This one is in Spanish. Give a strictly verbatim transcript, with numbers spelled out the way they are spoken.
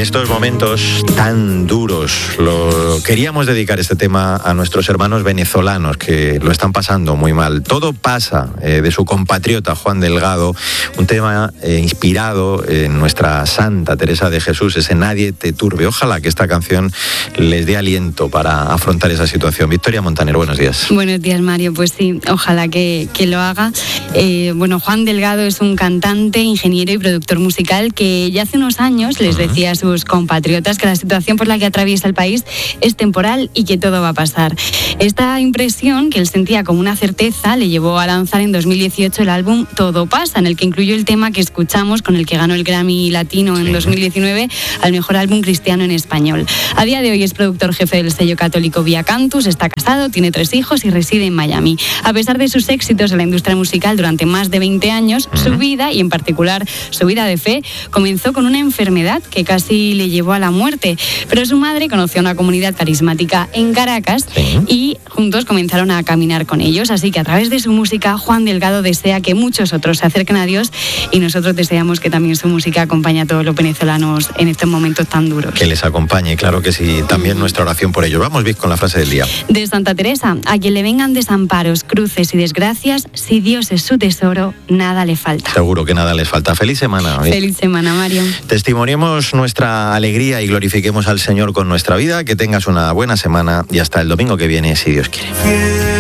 estos momentos tan duros, lo, queríamos dedicar este tema a nuestros hermanos venezolanos que lo están pasando muy mal. Todo pasa, eh, de su compatriota Juan Delgado, un tema eh, inspirado en nuestra Santa Teresa de Jesús, ese Nadie te turbe. Ojalá que esta canción les dé aliento para afrontar esa situación. Victoria Montaner, buenos días. Buenos días, Mario. Pues sí, ojalá que, que lo haga. Eh, bueno, Juan Delgado es un cantante, ingeniero y productor musical que ya hace unos años les uh-huh. decía a sus compatriotas que la situación por la que atraviesa el país es temporal y que todo va a pasar. Esta impresión que él sentía como una certeza le llevó a lanzar en dos mil dieciocho el álbum Todo pasa, en el que incluyó el tema que escuchamos, con el que ganó el Grammy Latino en sí. dos mil diecinueve al mejor álbum cristiano en español. A día de hoy es productor jefe del sello católico Via Cantus, está casado, tiene tres hijos y reside en Miami. A pesar de sus éxitos en la industria musical durante más de veinte años, uh-huh. su vida, y en particular su vida de fe, comenzó con una enfermedad que casi le llevó a la muerte. Pero su madre conoció a una comunidad carismática en Caracas sí. y juntos comenzaron a caminar con ellos. Así que a través de su música, Juan Delgado desea que muchos otros se acerquen a Dios, y nosotros deseamos que también su música acompañe a todos los venezolanos en estos momentos tan duros. Que les acompañe, claro que sí. También nuestra oración por ellos. Vamos bien con la frase del día. De Santa Teresa: a quien le vengan desamparos, cruces y desgracias, si Dios es su tesoro, nada le falta. Seguro que nada les falta. Feliz semana. ¿eh? Feliz semana, Mario. Testimoniemos nuestra alegría y glorifiquemos al Señor con nuestra vida. Que tengas una buena semana y hasta el domingo que viene, si Dios quiere.